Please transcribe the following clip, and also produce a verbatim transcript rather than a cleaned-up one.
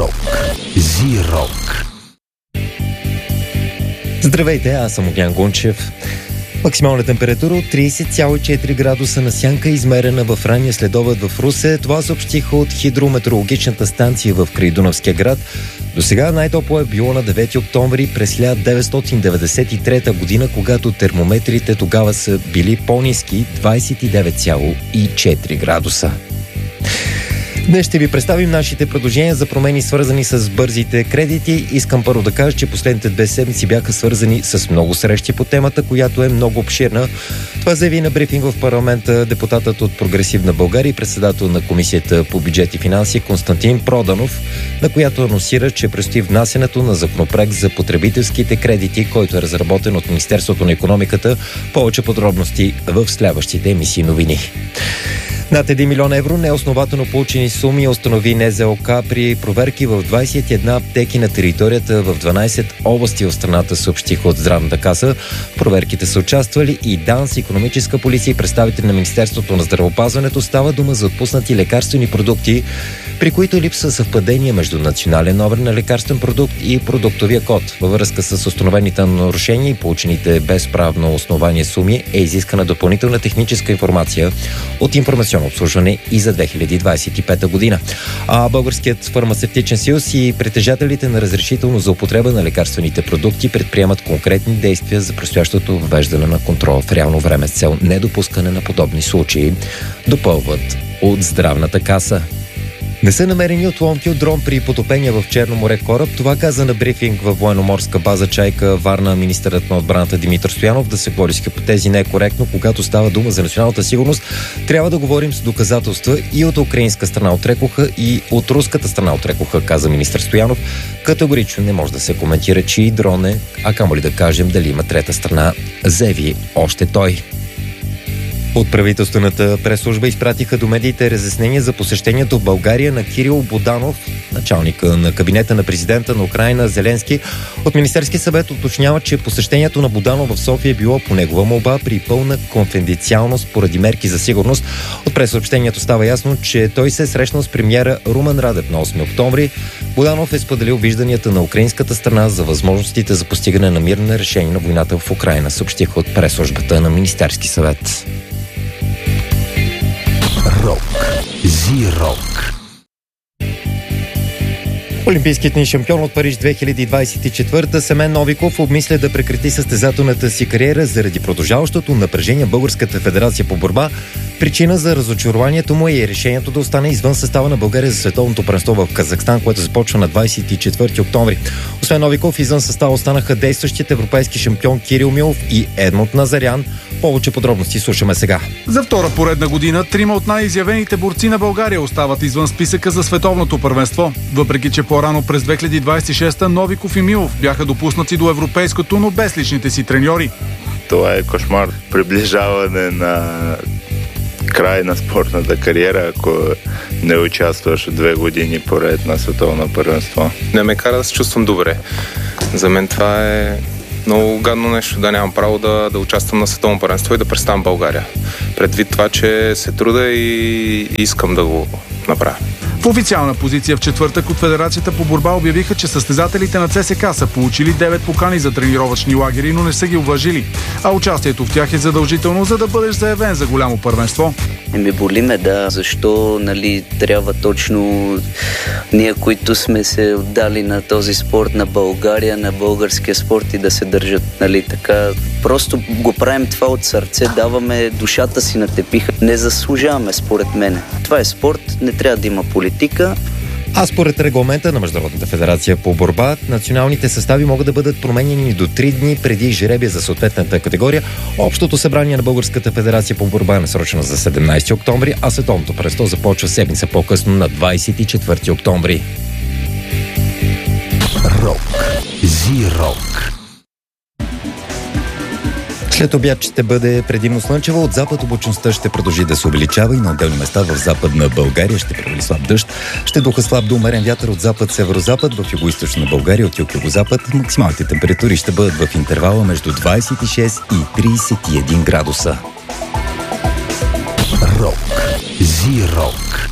Рок. Зи-рок. Здравейте, аз съм Огнян Гунчев. Максимална температура от трийсет цяло и четири градуса на сянка, измерена в ранния следобед в Русе. Това съобщиха от хидрометеорологичната станция в крайдунавския град. До сега най-топло е било на девети октомври през хиляда деветстотин деветдесет и трета година, когато термометрите тогава са били по-ниски двайсет и девет цяло и четири градуса. Днес ще ви представим нашите предложения за промени, свързани с бързите кредити. Искам първо да кажа, че последните две седмици бяха свързани с много срещи по темата, която е много обширна. Това заяви на брифинг в парламента депутатът от Прогресивна България и председател на Комисията по бюджет и финанси Константин Проданов, на която анонсира, че предстои внасянето на законопроект за потребителските кредити, който е разработен от Министерството на икономиката. Повече подробности в следващите емисии новини. Над един милион евро неоснователно получени суми установи Н З О К при проверки в двайсет и една аптеки на територията в дванайсет области в страната, съобщиха от Здравната каса. В проверките са участвали и ДАНС, икономическа полиция и представители на Министерството на здравеопазването. Става дума за отпуснати лекарствени продукти, при които липсва съвпадение между национален номер на лекарствен продукт и продуктовия код. Във връзка с установените нарушения и получените без правно основание суми е изискана допълнителна техническа информация от информационно обслужване и за две хиляди двайсет и пета година. А Българският фармацевтичен съюз и притежателите на разрешително за употреба на лекарствените продукти предприемат конкретни действия за предстоящото въвеждане на контрол в реално време с цел недопускане на подобни случаи, допълват от Здравната каса. Не са намерени отломки от дрон при потопения в Черно море кораб. Това каза на брифинг във военноморска база Чайка, Варна, министърът на отбраната Димитър Стоянов. Да се говори с хипотези не е коректно, когато става дума за националната сигурност. Трябва да говорим с доказателства и от украинска страна отрекоха, и от руската страна отрекоха, каза министър Стоянов. Категорично не може да се коментира, чии дрон е, а камо ли да кажем дали има трета страна, заяви още той. От правителствената пресслужба изпратиха до медиите разяснения за посещението в България на Кирил Буданов, началника на кабинета на президента на Украйна Зеленски. От Министерски съвет уточнява, че посещението на Буданов в София е било по негова молба при пълна конфиденциалност поради мерки за сигурност. От пресъобщението става ясно, че той се е срещнал с премиера Румен Радев на осми октомври. Буданов е споделил вижданията на украинската страна за възможностите за постигане на мирно решение на войната в Украйна, съобщиха от пресслужбата на Министерски съвет. Рок. Зи-рок. Олимпийският ни шампион от Париж две хиляди двайсет и четвърта Семен Новиков обмисля да прекрати състезателната си кариера заради продължаващото напрежение в Българската федерация по борба. Причина за разочарованието му е решението да остане извън състава на България за световното първенство в Казахстан, което започва на двайсет и четвърти октомври. Освен Новиков, извън състава останаха действащият европейски шампион Кирил Милов и Едмунд Назарян. Повече подробности слушаме сега. За втора поредна година трима от най-изявените борци на България остават извън списъка за световното първенство. Въпреки че по-рано през две хиляди двайсет и шеста Новиков и Милов бяха допуснати до европейското, но без личните си треньори. Това е кошмар. Приближаване на край на спортната кариера, ако не участваш две години поред на световно първенство. Не ме кара да се чувствам добре. За мен това е много гадно нещо, да нямам право да, да участвам на световно първенство и да представям България. Предвид това, че се труда и искам да го направя. В официална позиция в четвъртък от Федерацията по борба обявиха, че състезателите на Ц С К са получили девет покани за тренировъчни лагери, но не са ги уважили. А участието в тях е задължително, за да бъдеш заявен за голямо първенство. Еми, боли ме, да. Защо, нали, трябва точно ние, които сме се отдали на този спорт, на България, на българския спорт и да се държат, нали, така. Просто го правим това от сърце, даваме душата си на тепиха. Не заслужаваме, според мене. Това е спорт, не трябва да има политика. А според регламента на Международната федерация по борба, националните състави могат да бъдат променени до три дни преди жребия за съответната категория. Общото събрание на Българската федерация по борба е насрочено за седемнайсети октомври, а световното първенство започва седмица по-късно на двайсет и четвърти октомври. Рок. Зи-рок. След обяд ще бъде предимно слънчево. От запад облачността ще продължи да се увеличава и на отделни места в западна България ще превали слаб дъжд. Ще духа слаб до умерен вятър от запад-северозапад, в югоизточна България от юг-югозапад. Максималните температури ще бъдат в интервала между двайсет и шест и трийсет и един градуса. Рок. Зи-рок.